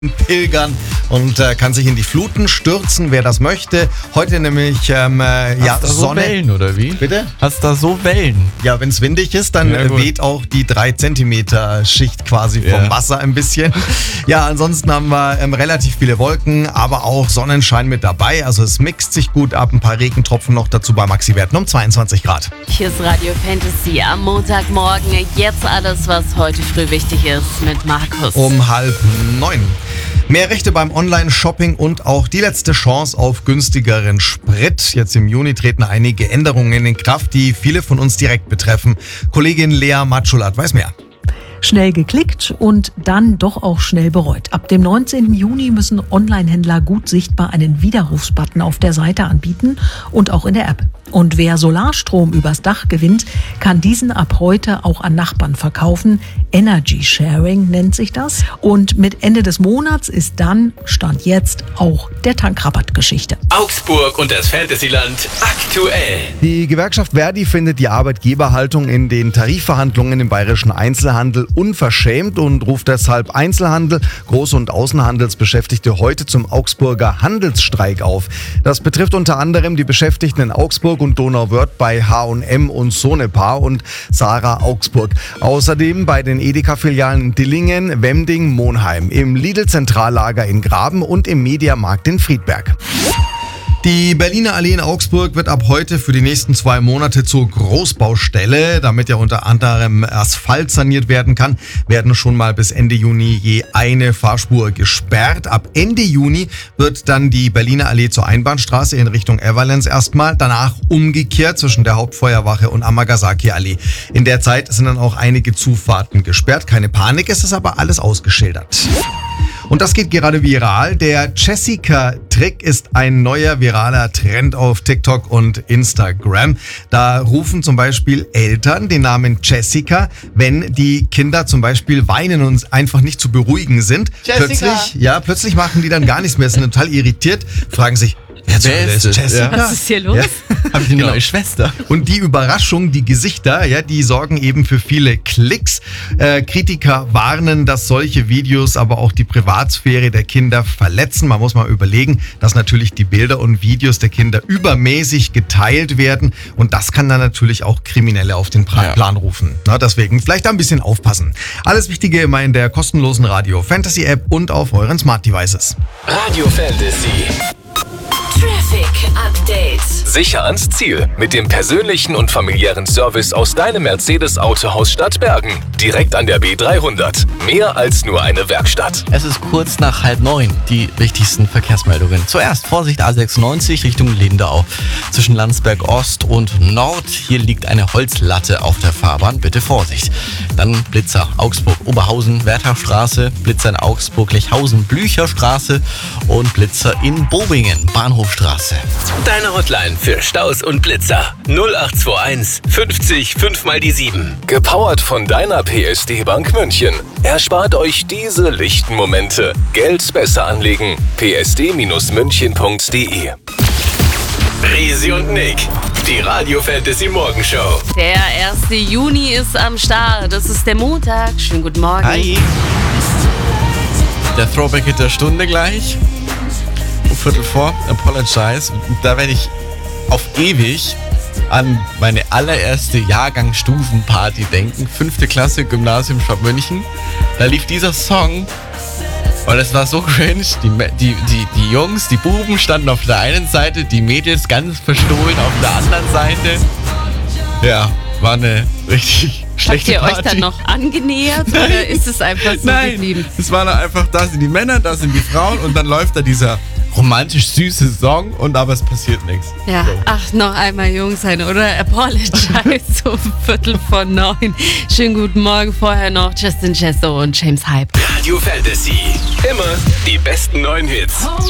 pilgern und kann sich in die Fluten stürzen, wer das möchte. Heute nämlich Hast da so Sonne. Wellen, oder wie? Bitte? Hast da so Wellen? Ja, wenn es windig ist, dann Ja, gut. weht auch die 3 Zentimeter Schicht quasi vom Ja. Wasser ein bisschen. Ja, ansonsten haben wir relativ viele Wolken, aber auch Sonnenschein mit dabei. Also es mixt sich gut ab. Ein paar Regentropfen noch dazu bei Maxi-Werten um 22 Grad. Hier ist Radio Fantasy am Montagmorgen. Jetzt alles, was heute früh wichtig ist mit Markus. Um 8:30. Mehr Rechte beim Online-Shopping und auch die letzte Chance auf günstigeren Sprit. Jetzt im Juni treten einige Änderungen in Kraft, die viele von uns direkt betreffen. Kollegin Lea Matschulat weiß mehr. Schnell geklickt und dann doch auch schnell bereut. Ab dem 19. Juni müssen Online-Händler gut sichtbar einen Widerrufsbutton auf der Seite anbieten und auch in der App. Und wer Solarstrom übers Dach gewinnt, kann diesen ab heute auch an Nachbarn verkaufen. Energy Sharing nennt sich das. Und mit Ende des Monats ist dann, Stand jetzt, auch der Tankrabatt Geschichte. Augsburg und das Fantasyland aktuell. Die Gewerkschaft Verdi findet die Arbeitgeberhaltung in den Tarifverhandlungen im bayerischen Einzelhandel unverschämt und ruft deshalb Einzelhandel, Groß- und Außenhandelsbeschäftigte heute zum Augsburger Handelsstreik auf. Das betrifft unter anderem die Beschäftigten in Augsburg und Donauwörth bei H&M und Sonepar und Sarah Augsburg. Außerdem bei den Edeka-Filialen in Dillingen, Wemding, Monheim, im Lidl-Zentrallager in Graben und im Mediamarkt in Friedberg. Die Berliner Allee in Augsburg wird ab heute für die nächsten 2 Monate zur Großbaustelle. Damit ja unter anderem Asphalt saniert werden kann, werden schon mal bis Ende Juni je eine Fahrspur gesperrt. Ab Ende Juni wird dann die Berliner Allee zur Einbahnstraße in Richtung Everlands erstmal, danach umgekehrt zwischen der Hauptfeuerwache und Amagasaki-Allee. In der Zeit sind dann auch einige Zufahrten gesperrt. Keine Panik, es ist aber alles ausgeschildert. Und das geht gerade viral. Der Jessica-Trick ist ein neuer viraler Trend auf TikTok und Instagram. Da rufen zum Beispiel Eltern den Namen Jessica, wenn die Kinder zum Beispiel weinen und einfach nicht zu beruhigen sind. Plötzlich machen die dann gar nichts mehr, sind total irritiert, fragen sich, wer ist das? Jessica? Was ist hier los? Ja. Habe ich eine neue Schwester? Und die Überraschung, die Gesichter, ja, die sorgen eben für viele Klicks. Kritiker warnen, dass solche Videos aber auch die Privatsphäre der Kinder verletzen. Man muss mal überlegen, dass natürlich die Bilder und Videos der Kinder übermäßig geteilt werden. Und das kann dann natürlich auch Kriminelle auf den Plan rufen. Na, deswegen vielleicht da ein bisschen aufpassen. Alles Wichtige immer in der kostenlosen Radio Fantasy App und auf euren Smart Devices. Radio Fantasy. Traffic Update. Sicher ans Ziel mit dem persönlichen und familiären Service aus deinem Mercedes-Autohaus Stadtbergen. Direkt an der B300. Mehr als nur eine Werkstatt. Es ist kurz nach 8:30. Die wichtigsten Verkehrsmeldungen. Zuerst Vorsicht A96 Richtung Lindau. Zwischen Landsberg Ost und Nord. Hier liegt eine Holzlatte auf der Fahrbahn. Bitte Vorsicht. Dann Blitzer Augsburg-Oberhausen, Wertherstraße. Blitzer in Augsburg-Lechhausen, Blücherstraße. Und Blitzer in Bobingen, Bahnhofstraße. Deine Hotline für Staus und Blitzer. 0821 50 5 mal die 7. Gepowert von deiner PSD-Bank München. Erspart euch diese lichten Momente. Geld besser anlegen. psd-münchen.de. Risi und Nick. Die Radio Fantasy Morgenshow. Der 1. Juni ist am Start. Das ist der Montag. Schönen guten Morgen. Hi. Der Throwback der Stunde gleich. Um 3:45, Apologize. Da werde ich auf ewig an meine allererste Jahrgangsstufenparty denken. 5. Klasse, Gymnasium Stadt München. Da lief dieser Song und es war so cringe. Die Jungs, die Buben standen auf der einen Seite, die Mädels ganz verstohlen auf der anderen Seite. Ja, war eine richtig Habt schlechte ihr Party. euch dann noch angenähert oder ist es einfach so geblieben? Es war dann einfach, da sind die Männer, da sind die Frauen und dann läuft da dieser romantisch süße Song und aber es passiert nichts. Ja, ach, noch einmal jung sein, oder? Apologize um 8:45. Schönen guten Morgen. Vorher noch Justin Chesto und James Hype. Radio Fantasy. Immer die besten neuen Hits.